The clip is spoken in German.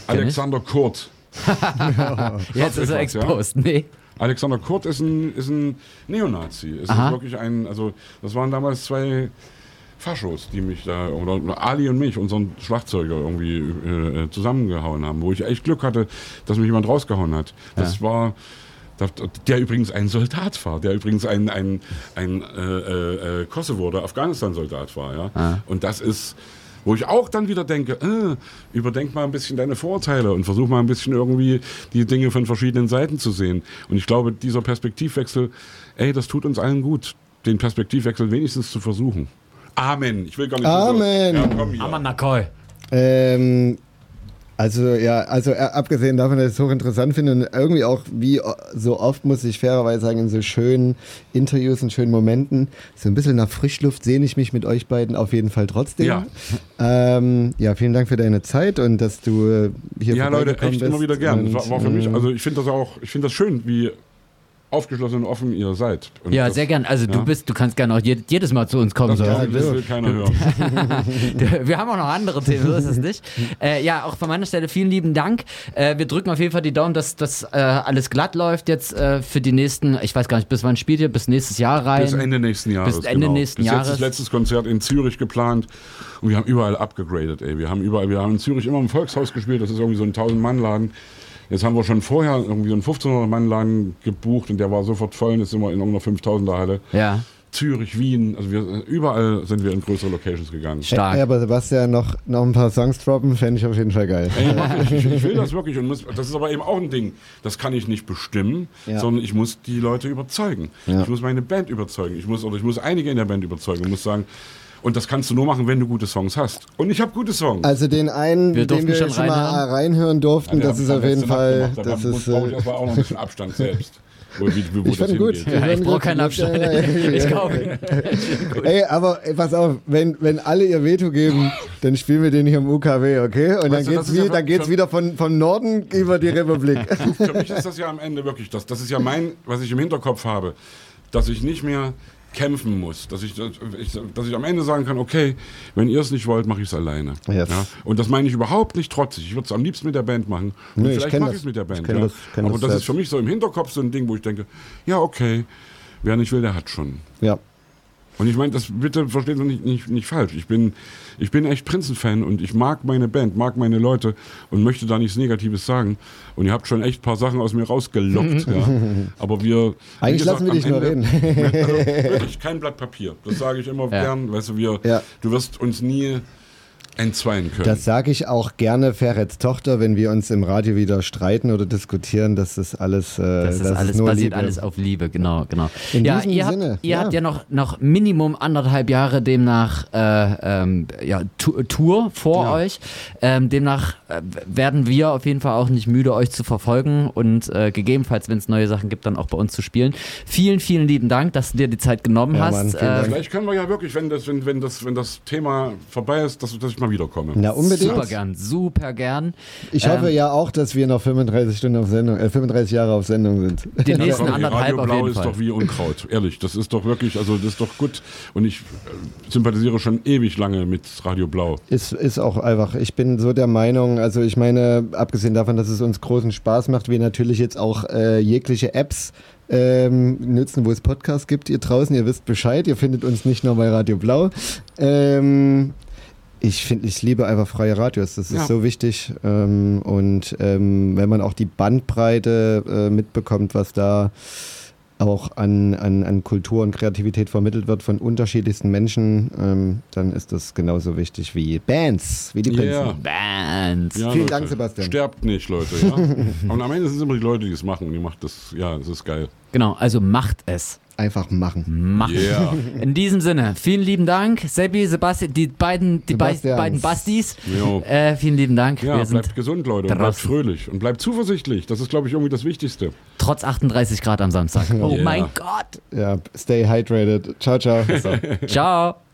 Alexander Kurt. Jetzt ist er exposed. Ja? Nee. Alexander Kurt ist ein Neonazi. Ist wirklich das waren damals 2 Faschos, die mich da, oder Ali und mich, unseren Schlagzeuger, irgendwie zusammengehauen haben, wo ich echt Glück hatte, dass mich jemand rausgehauen hat. Das war, der übrigens ein Soldat war, der übrigens ein Kosovo- oder Afghanistan-Soldat war. Ja? Und das ist, wo ich auch dann wieder denke, überdenk mal ein bisschen deine Vorurteile und versuch mal ein bisschen irgendwie die Dinge von verschiedenen Seiten zu sehen. Und ich glaube, dieser Perspektivwechsel, das tut uns allen gut, den Perspektivwechsel wenigstens zu versuchen. Amen. Ich will gar nicht. Amen. Amen, Nakoi. Abgesehen davon, dass ich es hochinteressant finde und irgendwie auch, wie so oft, muss ich fairerweise sagen, in so schönen Interviews und schönen Momenten, so ein bisschen nach Frischluft sehne ich mich mit euch beiden auf jeden Fall trotzdem. Ja. Vielen Dank für deine Zeit und dass du hier Ja, Leute, echt bist. immer wieder gern. Das war für mich, also ich finde das schön, wie aufgeschlossen und offen ihr seid. Und ja, sehr gern. Also du kannst gerne auch jedes Mal zu uns kommen. Das will keiner hören. Wir haben auch noch andere Themen, so ist es nicht. Auch von meiner Stelle vielen lieben Dank. Wir drücken auf jeden Fall die Daumen, dass das alles glatt läuft jetzt für die nächsten, ich weiß gar nicht, bis wann spielt ihr? Bis nächstes Jahr rein? Bis Ende nächsten Jahres. Bis Ende nächsten Jahres. Jetzt das letztes Konzert in Zürich geplant und wir haben überall abgegradet. Wir haben in Zürich immer im Volkshaus gespielt, das ist irgendwie so ein 1000-Mann-Laden. Jetzt haben wir schon vorher irgendwie so einen 1500-Mann-Laden gebucht und der war sofort voll und jetzt sind wir in irgendeiner 5000er-Halle. Ja. Zürich, Wien, also überall sind wir in größere Locations gegangen. Stark. Aber Sebastian, noch ein paar Songs droppen, fände ich auf jeden Fall geil. Ich will das wirklich und das ist aber eben auch ein Ding, das kann ich nicht bestimmen, sondern ich muss die Leute überzeugen. Ja. Ich muss meine Band überzeugen, ich muss einige in der Band überzeugen und muss sagen, und das kannst du nur machen, wenn du gute Songs hast. Und ich habe gute Songs. Also den einen, den wir schon mal reinhören durften, das ist auf jeden Fall... Da brauche ich aber auch noch ein bisschen Abstand selbst. Ich fand ihn gut. Ich brauche keinen Abstand. Ich kaufe ihn. Ey, aber pass auf, wenn alle ihr Veto geben, dann spielen wir den hier im UKW, okay? Und dann geht's wieder vom Norden über die Republik. Für mich ist das ja am Ende wirklich das. Das ist ja was ich im Hinterkopf habe, dass ich nicht mehr kämpfen muss, dass ich am Ende sagen kann, okay, wenn ihr es nicht wollt, mache ich es alleine. Yes. Ja? Und das meine ich überhaupt nicht trotzig. Ich würde es am liebsten mit der Band machen. Und vielleicht mache ich es mit der Band. Aber das ist für mich so im Hinterkopf so ein Ding, wo ich denke, ja, okay, wer nicht will, der hat schon. Ja. Und ich meine, das bitte versteht man nicht falsch. Ich bin echt Prinzen-Fan und ich mag meine Band, mag meine Leute und möchte da nichts Negatives sagen. Und ihr habt schon echt ein paar Sachen aus mir rausgelockt. Ja. Aber eigentlich lassen wir dich nur reden. Also, wirklich, kein Blatt Papier. Das sage ich immer gern. Weißt du, du wirst uns nie entzweien können. Das sage ich auch gerne Ferrets Tochter, wenn wir uns im Radio wieder streiten oder diskutieren, dass das alles nur basiert Liebe. Alles auf Liebe, genau. In diesem Sinne. Ihr habt ja noch Minimum 1,5 Jahre demnach Tour vor euch. Demnach werden wir auf jeden Fall auch nicht müde, euch zu verfolgen und gegebenenfalls, wenn es neue Sachen gibt, dann auch bei uns zu spielen. Vielen, vielen lieben Dank, dass du dir die Zeit genommen hast. Mann, vielleicht können wir ja wirklich, wenn das Thema vorbei ist, dass ich mal wiederkomme. Na, unbedingt. Super gern. Ich hoffe ja auch, dass wir noch 35 Jahre auf Sendung sind. Die nächsten 1,5 Radio auf jeden Blau Fall. ist doch wie Unkraut, ehrlich. Das ist doch wirklich, also das ist doch gut. Und ich sympathisiere schon ewig lange mit Radio Blau. Ist auch einfach, ich bin so der Meinung, also ich meine, abgesehen davon, dass es uns großen Spaß macht, wir natürlich jetzt auch jegliche Apps nutzen, wo es Podcasts gibt. Ihr draußen, ihr wisst Bescheid, ihr findet uns nicht nur bei Radio Blau. Ich liebe einfach freie Radios, das ist so wichtig und wenn man auch die Bandbreite mitbekommt, was da auch an Kultur und Kreativität vermittelt wird von unterschiedlichsten Menschen, dann ist das genauso wichtig wie Bands, wie die Prinzen. Yeah. Bands. Ja, Vielen Leute, Dank, Sebastian. Sterbt nicht, Leute. Ja? Und am Ende sind es immer die Leute, die es machen. Und die macht das, das ist geil. Genau, also macht es. Einfach machen. Yeah. In diesem Sinne, vielen lieben Dank, Seppi, Sebastian, die beiden Bastis. Vielen lieben Dank. Ja, bleibt gesund, Leute, und bleibt fröhlich und bleibt zuversichtlich. Das ist, glaube ich, irgendwie das Wichtigste. Trotz 38 Grad am Samstag. Oh mein Gott. Ja, stay hydrated. Ciao, ciao. Ciao.